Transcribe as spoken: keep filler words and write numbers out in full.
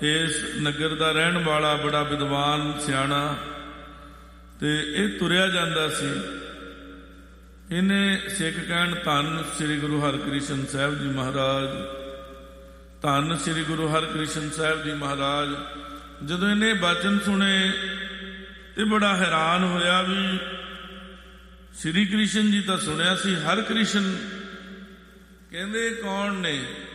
ਇਸ ਨਗਰ ਦਾ ਰਹਿਣ ਵਾਲਾ ਬੜਾ ਵਿਦਵਾਨ ਸਿਆਣਾ, ਤੇ ਇਹ ਤੁਰਿਆ ਜਾਂਦਾ ਸੀ। ਇਹਨੇ ਸਿੱਖ ਕਹਿਣ ਧੰਨ ਸ੍ਰੀ ਗੁਰੂ ਹਰਕ੍ਰਿਸ਼ਨ ਸਾਹਿਬ ਜੀ ਮਹਾਰਾਜ, ਧੰਨ ਸ੍ਰੀ ਗੁਰੂ ਹਰਕ੍ਰਿਸ਼ਨ ਸਾਹਿਬ ਜੀ ਮਹਾਰਾਜ। ਜਦੋਂ ਇਹਨੇ ਬਚਨ ਸੁਣੇ ਤੇ ਬੜਾ ਹੈਰਾਨ ਹੋਇਆ ਵੀ ਸ੍ਰੀ ਕ੍ਰਿਸ਼ਨ ਜੀ ਤਾਂ ਸੁਣਿਆ ਸੀ, ਹਰਕ੍ਰਿਸ਼ਨ ਕਹਿੰਦੇ ਕੌਣ ਨੇ?